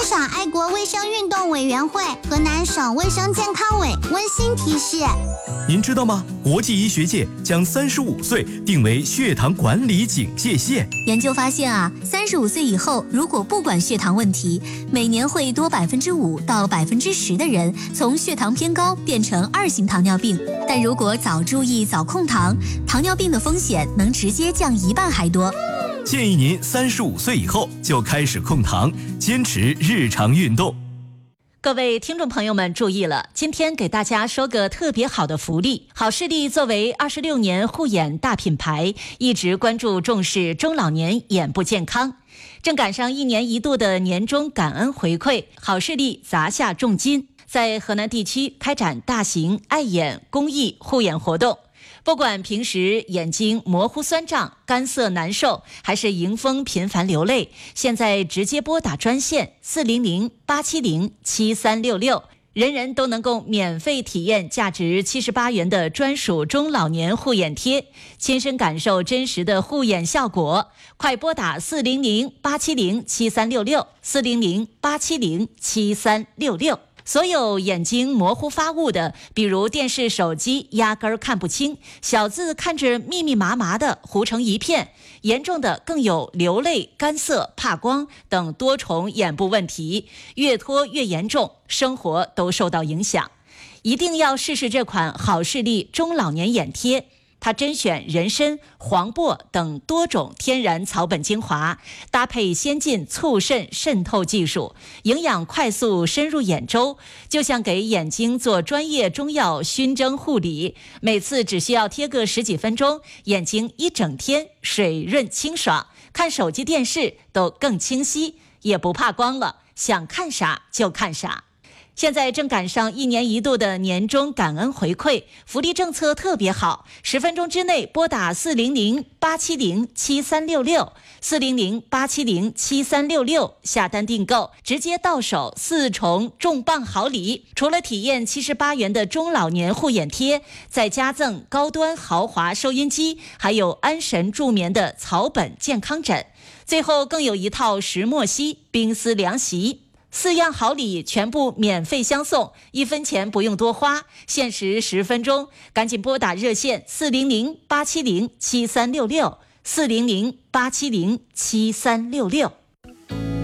省爱国卫生运动委员会、河南省卫生健康委温馨提示。 您知道吗？国际医学界将35岁定为血糖管理警戒线。 研究发现啊，35岁以后，如果不管血糖问题，每年会多5%到10%的人从血糖偏高变成2型糖尿病。但如果早注意、早控糖，糖尿病的风险能直接降1半还多。 建议您35岁以后就开始控糖，坚持日常运动。 各位听众朋友们注意了，今天给大家说个特别好的福利。好视力作为26年护眼大品牌，一直关注重视中老年眼部健康。正赶上1年1度的年终感恩回馈，好视力砸下重金，在河南地区开展大型爱眼公益护眼活动。不管平时眼睛模糊酸胀、干涩难受，还是迎风频繁流泪，现在直接拨打专线400-870-7366，人人都能够免费体验价值78元的专属中老年护眼贴，亲身感受真实的护眼效果。快拨打400-870-7366，400-870-7366。所有眼睛模糊发雾的，比如电视、手机压根儿看不清，小字看着密密麻麻的糊成一片，严重的更有流泪、干涩、怕光等多重眼部问题，越拖越严重，生活都受到影响。一定要试试这款好视力中老年眼贴。它甄选人参、黄柏等多种天然草本精华，搭配先进促渗渗透技术，营养快速深入眼周，就像给眼睛做专业中药熏蒸护理。每次只需要贴个10几分钟，眼睛一整天水润清爽，看手机电视都更清晰，也不怕光了，想看啥就看啥。现在正赶上1年1度的年终感恩回馈，福利政策特别好，10分钟之内拨打400-870-7366， 400-870-7366下单订购，直接到手4重重磅好礼。除了体验78元的中老年护眼贴，再加赠高端豪华收音机，还有安神助眠的草本健康枕，最后更有一套石墨烯冰丝凉席。4样好礼全部免费相送，1分钱不用多花，限时10分钟，赶紧拨打热线400-870-7366，400-870-7366。